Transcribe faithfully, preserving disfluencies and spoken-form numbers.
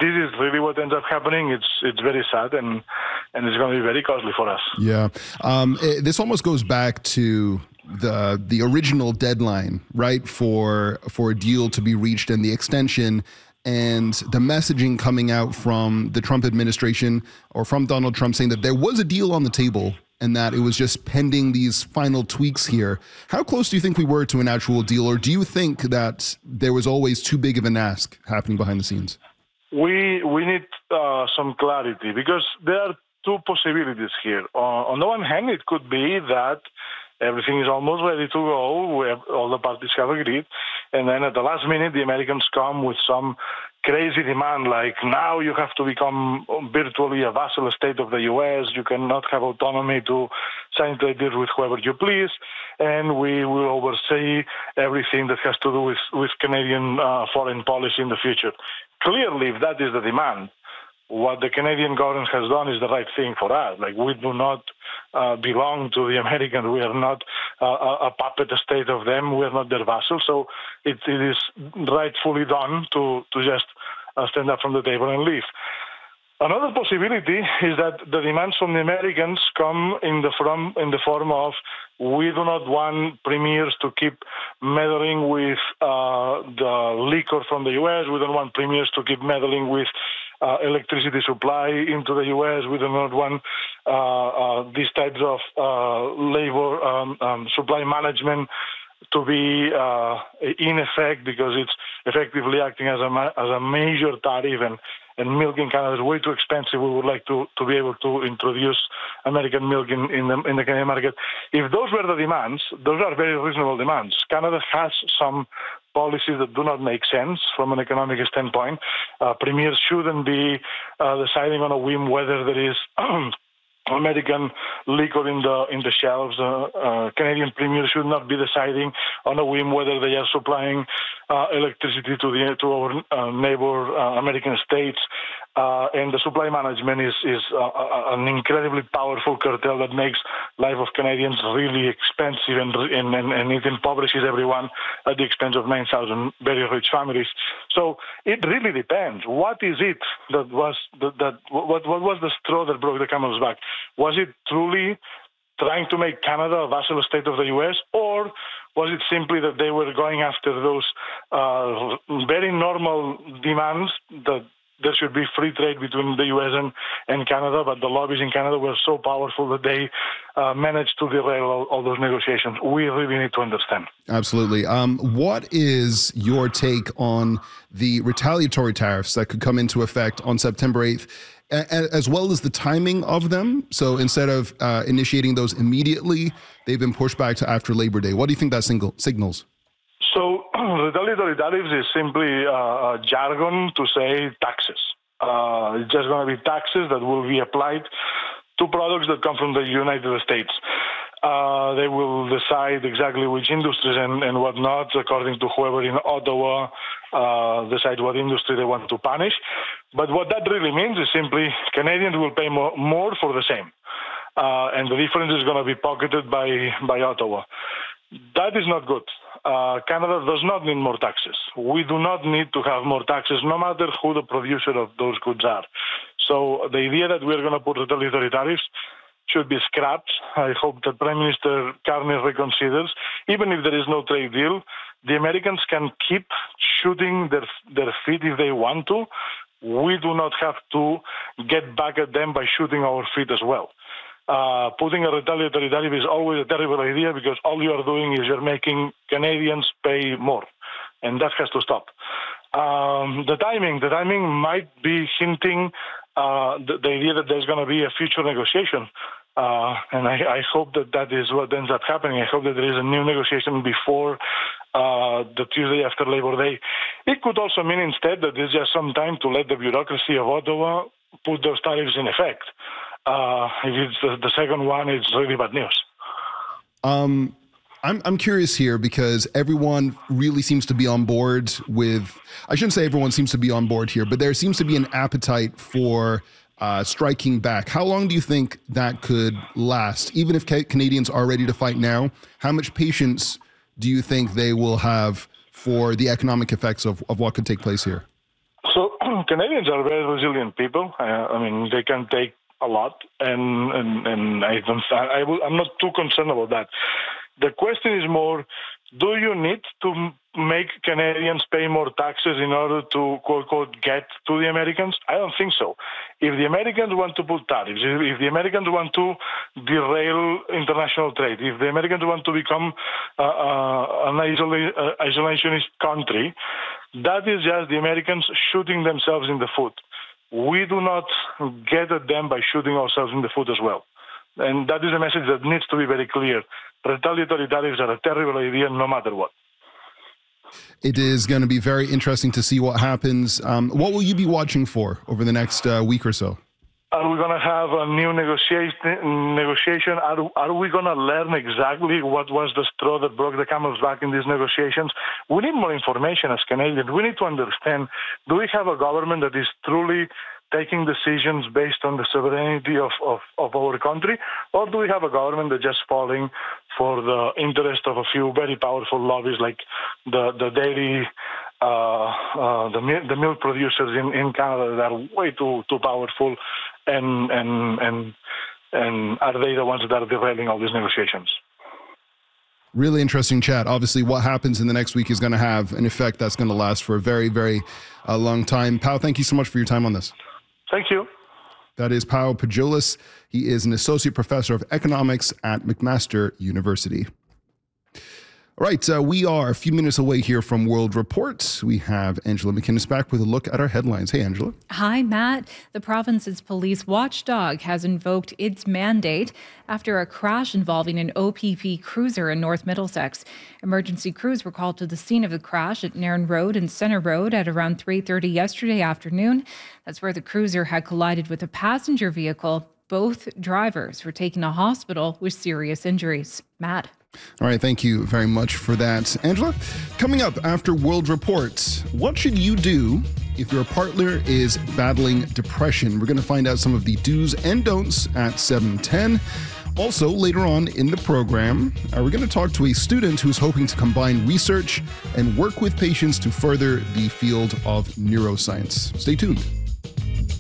this is really what ends up happening, it's it's very sad, and and it's going to be very costly for us. Yeah, um, it, this almost goes back to the the original deadline, right, for for a deal to be reached and the extension. And the messaging coming out from the Trump administration or from Donald Trump saying that there was a deal on the table and that it was just pending these final tweaks here. How close do you think we were to an actual deal, or do you think that there was always too big of an ask happening behind the scenes? We we need uh, some clarity, because there are two possibilities here. Uh, on the one hand, it could be that everything is almost ready to go, we have, all the parties have agreed, and then at the last minute, the Americans come with some crazy demand, like now you have to become virtually a vassal state of the U S, you cannot have autonomy to sign trade deals with whoever you please, and we will oversee everything that has to do with, with Canadian uh, foreign policy in the future. Clearly, if that is the demand, what the Canadian government has done is the right thing for us. Like, we do not uh, belong to the Americans. We are not uh, a puppet state of them. We are not their vassals. So it, it is rightfully done to, to just uh, stand up from the table and leave. Another possibility is that the demands from the Americans come in the from in the form of, we do not want premiers to keep meddling with uh, the liquor from the U S. We don't want premiers to keep meddling with uh, electricity supply into the U S. We do not want uh, uh, these types of uh, labor um, um, supply management to be uh, in effect, because it's effectively acting as a ma- as a major tariff, and, and milk in Canada is way too expensive. We would like to, to be able to introduce American milk in, in, the, in the Canadian market. If those were the demands, those are very reasonable demands. Canada has some policies that do not make sense from an economic standpoint. Uh, premiers shouldn't be uh, deciding on a whim whether there is American liquor in the in the shelves. Uh, uh, Canadian premiers should not be deciding on a whim whether they are supplying uh, electricity to the to our uh, neighbor uh, American states. Uh, and the supply management is is uh, an incredibly powerful cartel that makes life of Canadians really expensive, and and, and, and it impoverishes everyone at the expense of nine thousand very rich families. So it really depends. What is it that was that, that what what was the straw that broke the camel's back? Was it truly trying to make Canada a vassal state of the U S, or was it simply that they were going after those uh, very normal demands that there should be free trade between the U S and, and Canada, but the lobbies in Canada were so powerful that they uh, managed to derail all, all those negotiations? We really need to understand. Absolutely. Um, what is your take on the retaliatory tariffs that could come into effect on September eighth, as well as the timing of them? So instead of uh, initiating those immediately, they've been pushed back to after Labor Day. What do you think that single signals? So retaliatory tariffs is simply uh, jargon to say taxes. Uh, it's just going to be taxes that will be applied to products that come from the United States. Uh, they will decide exactly which industries and, and what not, according to whoever in Ottawa uh, decides what industry they want to punish. But what that really means is simply Canadians will pay more, more for the same. Uh, and the difference is going to be pocketed by, by Ottawa. That is not good. Uh, Canada does not need more taxes. We do not need to have more taxes, no matter who the producer of those goods are. So the idea that we're going to put retaliatory tariffs should be scrapped. I hope that Prime Minister Carney reconsiders. Even if there is no trade deal, the Americans can keep shooting their their feet if they want to. We do not have to get back at them by shooting our feet as well. Uh, putting a retaliatory tariff is always a terrible idea, because all you are doing is you're making Canadians pay more, and that has to stop. Um, the timing, the timing might be hinting uh, the, the idea that there's going to be a future negotiation, uh, and I, I hope that that is what ends up happening. I hope that there is a new negotiation before uh, the Tuesday after Labor Day. It could also mean instead that there's just some time to let the bureaucracy of Ottawa put those tariffs in effect. Uh, if it's the, the second one, it's really bad news. Um, I'm I'm curious here, because everyone really seems to be on board with, I shouldn't say everyone seems to be on board here, but there seems to be an appetite for uh, striking back. How long do you think that could last? Even if ca- Canadians are ready to fight now, how much patience do you think they will have for the economic effects of, of what could take place here? So Canadians are very resilient people. Uh, I mean, they can take a lot, and and, and I don't. I, I, I'm not too concerned about that. The question is more: do you need to make Canadians pay more taxes in order to, quote, quote, get to the Americans? I don't think so. If the Americans want to put tariffs, if, if the Americans want to derail international trade, if the Americans want to become uh, uh, an isola- uh, isolationist country, that is just the Americans shooting themselves in the foot. We do not get at them by shooting ourselves in the foot as well. And that is a message that needs to be very clear. Retaliatory tariffs are a terrible idea no matter what. It is going to be very interesting to see what happens. Um, what will you be watching for over the next uh, week or so? Are we going to have a new negotiation? Negotiation? Are, are we going to learn exactly what was the straw that broke the camel's back in these negotiations? We need more information as Canadians. We need to understand, do we have a government that is truly taking decisions based on the sovereignty of, of, of our country, or do we have a government that's just falling for the interest of a few very powerful lobbies like the, the dairy, uh, uh, the, the milk producers in, in Canada that are way too too powerful, and, and, and, and are they the ones that are derailing all these negotiations? Really interesting chat. Obviously, what happens in the next week is going to have an effect that's going to last for a very, very uh, long time. Pau, thank you so much for your time on this. Thank you. That is Pau Pajolis. He is an associate professor of economics at McMaster University. All right, uh, we are a few minutes away here from World Report. We have Angela McInnes back with a look at our headlines. Hey, Angela. Hi, Matt. The province's police watchdog has invoked its mandate after a crash involving an O P P cruiser in North Middlesex. Emergency crews were called to the scene of the crash at Nairn Road and Centre Road at around three thirty yesterday afternoon. That's where the cruiser had collided with a passenger vehicle. Both drivers were taken to hospital with serious injuries. Matt. All right, thank you very much for that. Angela, coming up after World Reports, what should you do if your partner is battling depression? We're going to find out some of the do's and don'ts at seven ten. Also, later on in the program, uh, we're going to talk to a student who's hoping to combine research and work with patients to further the field of neuroscience. Stay tuned.